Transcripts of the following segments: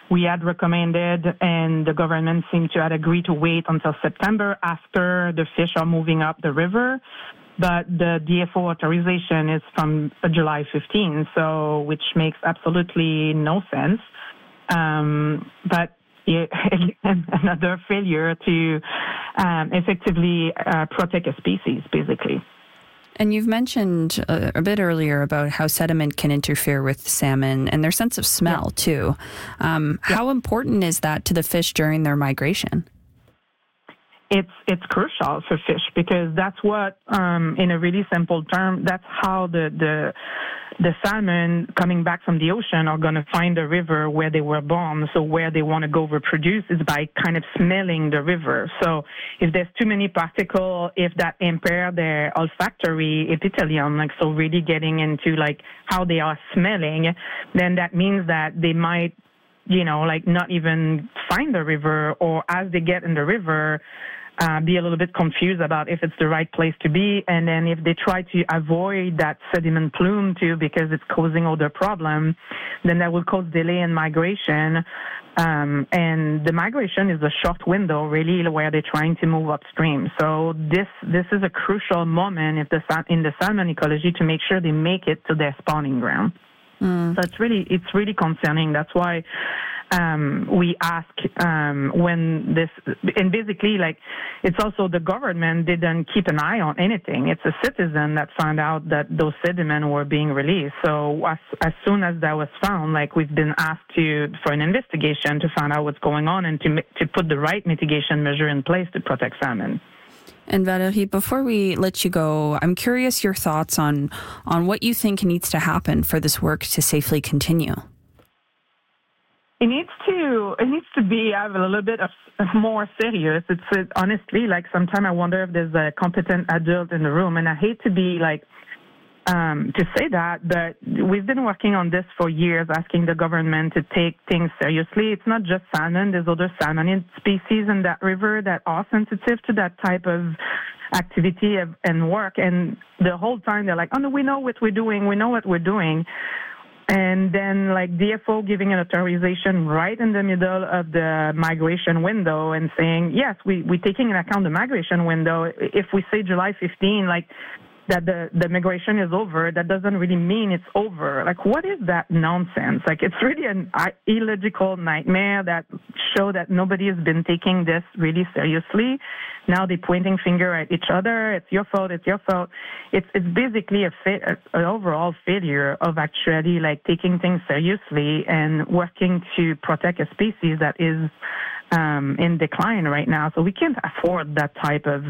we had recommended, and the government seemed to have agreed to wait until September after the fish are moving up the river. But the DFO authorization is from July 15, so which makes absolutely no sense. But another failure to effectively protect a species, basically. And you've mentioned a bit earlier about how sediment can interfere with salmon and their sense of smell, too. How important is that to the fish during their migration? It's crucial for fish because that's what, in a really simple term, that's how the salmon coming back from the ocean are going to find a river where they were born. So where they want to go reproduce is by kind of smelling the river. So if there's too many particles, if that impair their olfactory epithelium, like so really getting into like how they are smelling, then that means that they might, like not even find the river, or as they get in the river, be a little bit confused about if it's the right place to be. And then if they try to avoid that sediment plume too, because it's causing other problems, then that will cause delay in migration. And the migration is a short window, really, where they're trying to move upstream. So this is a crucial moment in the salmon ecology to make sure they make it to their spawning ground. So it's really concerning. That's why we ask when this, and basically, like, it's also the government didn't keep an eye on anything. It's a citizen that found out that those sediments were being released. So as soon as that was found, like, we've been asked for an investigation to find out what's going on and to put the right mitigation measure in place to protect salmon. And Valérie, before we let you go, I'm curious your thoughts on what you think needs to happen for this work to safely continue. It needs to be a little bit of more serious. It's honestly, like, sometimes I wonder if there's a competent adult in the room, and I hate to be like to say that, but we've been working on this for years, asking the government to take things seriously. It's not just salmon. There's other salmonid species in that river that are sensitive to that type of activity and work. And the whole time they're like, oh, no, we know what we're doing. We know what we're doing. And then, like, DFO giving an authorization right in the middle of the migration window and saying, yes, we're taking into account the migration window. If we say July 15, like, that the migration is over, that doesn't really mean it's over. Like, what is that nonsense? Like, it's really an illogical nightmare that show that nobody has been taking this really seriously. Now they're pointing finger at each other. It's your fault. It's your fault. It's basically an overall failure of actually, like, taking things seriously and working to protect a species that is in decline right now. So we can't afford that type of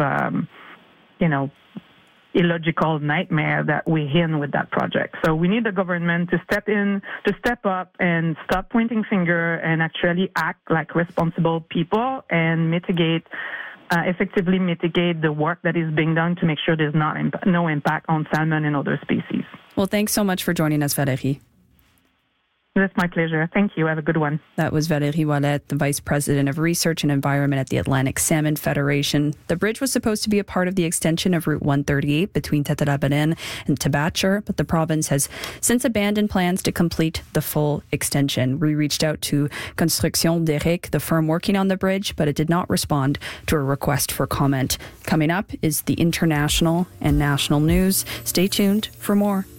illogical nightmare that we're in with that project. So we need the government to step up and stop pointing finger and actually act like responsible people and effectively mitigate the work that is being done to make sure there's no impact on salmon and other species. Well, thanks so much for joining us, Valérie. That's my pleasure. Thank you. Have a good one. That was Valérie Ouellette, the Vice President of Research and Environment at the Atlantic Salmon Federation. The bridge was supposed to be a part of the extension of Route 138 between Tetrabaden and Tabacher, but the province has since abandoned plans to complete the full extension. We reached out to Construction d'Éric, the firm working on the bridge, but it did not respond to a request for comment. Coming up is the international and national news. Stay tuned for more.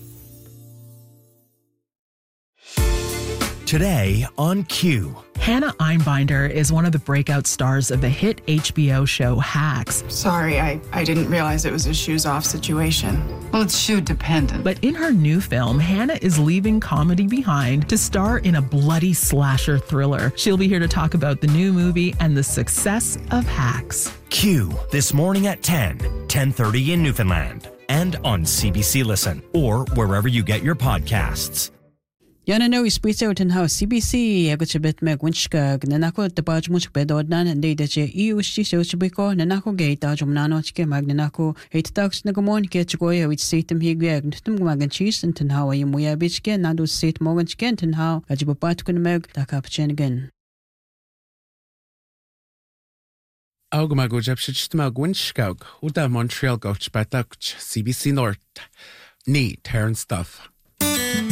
Today on Q. Hannah Einbinder is one of the breakout stars of the hit HBO show Hacks. Sorry, I didn't realize it was a shoes-off situation. Well, it's shoe-dependent. But in her new film, Hannah is leaving comedy behind to star in a bloody slasher thriller. She'll be here to talk about the new movie and the success of Hacks. Q, this morning at 10:30 in Newfoundland. And on CBC Listen, or wherever you get your podcasts. Yana no isprito ten house CBC agutbit meg winchka nanako the barge much bedodnan and they that you she so chibiko nanako gate ajumnano chike magnanako 8 tax nagamon ketchoya which seat them higag tum magan cheese and ten how you muya bitchke nadu seat morgan chicken ten how ajibat kun meg takapchen again. Augmago jabshitma winchkog uda Montreal goch batach CBC North. Neat, Terran stuff.